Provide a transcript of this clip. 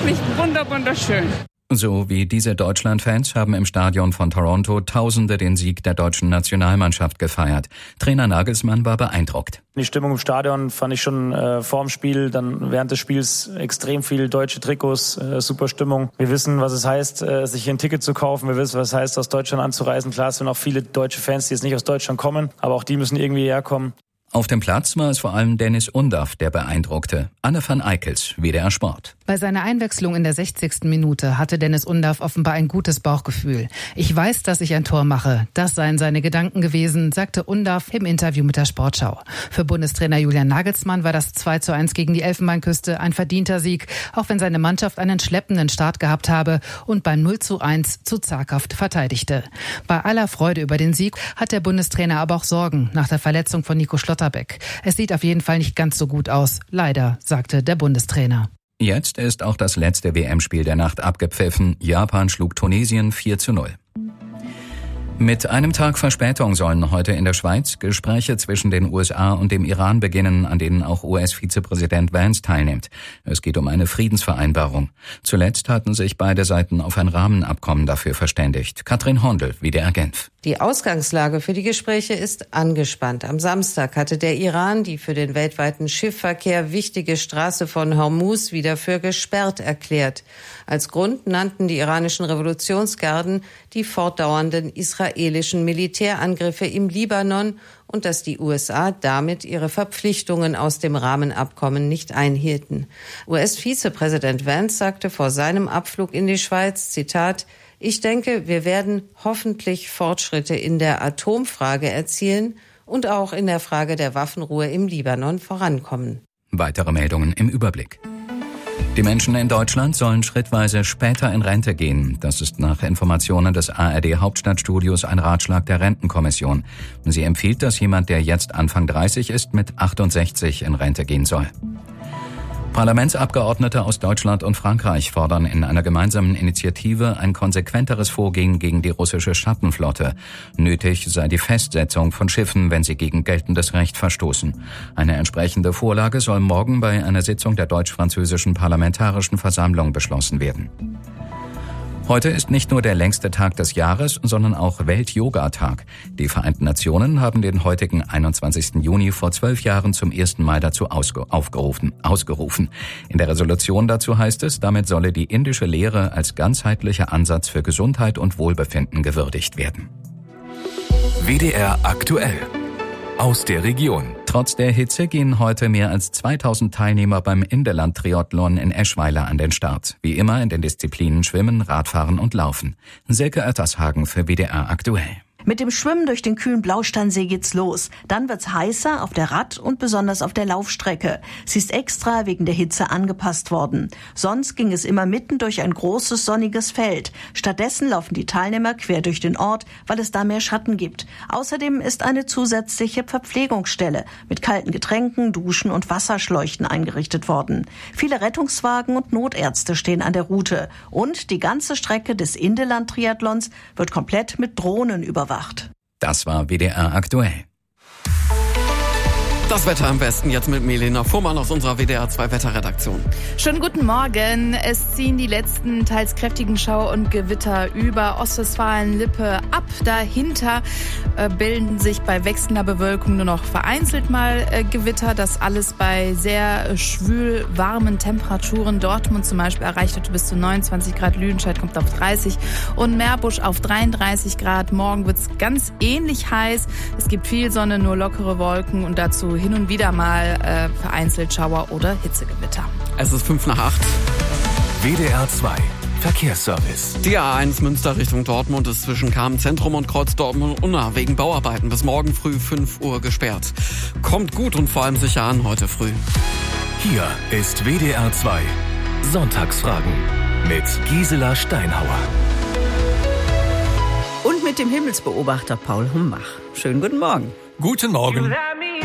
wirklich wunderschön. So wie diese Deutschland-Fans haben im Stadion von Toronto Tausende den Sieg der deutschen Nationalmannschaft gefeiert. Trainer Nagelsmann war beeindruckt. Die Stimmung im Stadion fand ich schon vor dem Spiel, dann während des Spiels extrem viel deutsche Trikots, super Stimmung. Wir wissen, was es heißt, sich hier ein Ticket zu kaufen. Wir wissen, was es heißt, aus Deutschland anzureisen. Klar, es sind auch viele deutsche Fans, die jetzt nicht aus Deutschland kommen, aber auch die müssen irgendwie herkommen. Auf dem Platz war es vor allem Dennis Undaff, der beeindruckte. Anne van Eickels, WDR Sport. Bei seiner Einwechslung in der 60. Minute hatte Dennis Undaff offenbar ein gutes Bauchgefühl. Ich weiß, dass ich ein Tor mache. Das seien seine Gedanken gewesen, sagte Undaff im Interview mit der Sportschau. Für Bundestrainer Julian Nagelsmann war das 2:1 gegen die Elfenbeinküste ein verdienter Sieg, auch wenn seine Mannschaft einen schleppenden Start gehabt habe und beim 0:1 zu zaghaft verteidigte. Bei aller Freude über den Sieg hat der Bundestrainer aber auch Sorgen nach der Verletzung von Nico Schlotterbeck. Es sieht auf jeden Fall nicht ganz so gut aus. Leider, sagte der Bundestrainer. Jetzt ist auch das letzte WM-Spiel der Nacht abgepfiffen. Japan schlug Tunesien 4:0. Mit einem Tag Verspätung sollen heute in der Schweiz Gespräche zwischen den USA und dem Iran beginnen, an denen auch US-Vizepräsident Vance teilnimmt. Es geht um eine Friedensvereinbarung. Zuletzt hatten sich beide Seiten auf ein Rahmenabkommen dafür verständigt. Katrin Hondel, WDR Genf. Die Ausgangslage für die Gespräche ist angespannt. Am Samstag hatte der Iran die für den weltweiten Schiffverkehr wichtige Straße von Hormuz wieder für gesperrt erklärt. Als Grund nannten die iranischen Revolutionsgarden die fortdauernden israelischen Militärangriffe im Libanon und dass die USA damit ihre Verpflichtungen aus dem Rahmenabkommen nicht einhielten. US-Vizepräsident Vance sagte vor seinem Abflug in die Schweiz, Zitat, ich denke, wir werden hoffentlich Fortschritte in der Atomfrage erzielen und auch in der Frage der Waffenruhe im Libanon vorankommen. Weitere Meldungen im Überblick. Die Menschen in Deutschland sollen schrittweise später in Rente gehen. Das ist nach Informationen des ARD-Hauptstadtstudios ein Ratschlag der Rentenkommission. Sie empfiehlt, dass jemand, der jetzt Anfang 30 ist, mit 68 in Rente gehen soll. Parlamentsabgeordnete aus Deutschland und Frankreich fordern in einer gemeinsamen Initiative ein konsequenteres Vorgehen gegen die russische Schattenflotte. Nötig sei die Festsetzung von Schiffen, wenn sie gegen geltendes Recht verstoßen. Eine entsprechende Vorlage soll morgen bei einer Sitzung der deutsch-französischen Parlamentarischen Versammlung beschlossen werden. Heute ist nicht nur der längste Tag des Jahres, sondern auch Welt-Yoga-Tag. Die Vereinten Nationen haben den heutigen 21. Juni vor 12 Jahren zum ersten Mal dazu ausgerufen. In der Resolution dazu heißt es, damit solle die indische Lehre als ganzheitlicher Ansatz für Gesundheit und Wohlbefinden gewürdigt werden. WDR aktuell. Aus der Region. Trotz der Hitze gehen heute mehr als 2000 Teilnehmer beim Indeland-Triathlon in Eschweiler an den Start. Wie immer in den Disziplinen Schwimmen, Radfahren und Laufen. Silke Oettershagen für WDR aktuell. Mit dem Schwimmen durch den kühlen Blausteinsee geht's los. Dann wird's heißer auf der Rad- und besonders auf der Laufstrecke. Sie ist extra wegen der Hitze angepasst worden. Sonst ging es immer mitten durch ein großes sonniges Feld. Stattdessen laufen die Teilnehmer quer durch den Ort, weil es da mehr Schatten gibt. Außerdem ist eine zusätzliche Verpflegungsstelle mit kalten Getränken, Duschen und Wasserschläuchen eingerichtet worden. Viele Rettungswagen und Notärzte stehen an der Route. Und die ganze Strecke des Indeland-Triathlons wird komplett mit Drohnen überwacht. Das war WDR aktuell. Das Wetter am Westen jetzt mit Melina Fuhrmann aus unserer WDR 2 Wetterredaktion. Schönen guten Morgen. Es ziehen die letzten teils kräftigen Schauer und Gewitter über Ostwestfalen-Lippe ab. Dahinter bilden sich bei wechselnder Bewölkung nur noch vereinzelt mal Gewitter. Das alles bei sehr schwül warmen Temperaturen. Dortmund zum Beispiel erreicht heute bis zu 29 Grad. Lüdenscheid kommt auf 30 und Meerbusch auf 33 Grad. Morgen wird es ganz ähnlich heiß. Es gibt viel Sonne, nur lockere Wolken und dazu hin und wieder mal vereinzelt Schauer oder Hitzegewitter. Es ist 7:55. WDR 2 Verkehrsservice. Die A1 Münster Richtung Dortmund ist zwischen Kamen-Zentrum und Kreuz Dortmund-Unna wegen Bauarbeiten bis morgen früh 5 Uhr gesperrt. Kommt gut und vor allem sicher an heute früh. Hier ist WDR 2 Sonntagsfragen mit Gisela Steinhauer. Und mit dem Himmelsbeobachter Paul Humbach. Schönen guten Morgen. Guten Morgen.